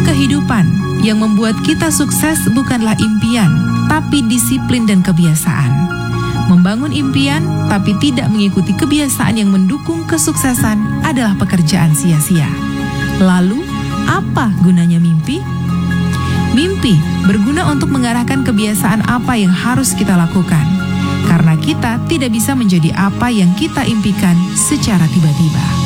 kehidupan yang membuat kita sukses bukanlah impian, tapi disiplin dan kebiasaan. Membangun impian tapi tidak mengikuti kebiasaan yang mendukung kesuksesan adalah pekerjaan sia-sia. Lalu, apa gunanya mimpi? Mimpi berguna untuk mengarahkan kebiasaan apa yang harus kita lakukan. Karena kita tidak bisa menjadi apa yang kita impikan secara tiba-tiba.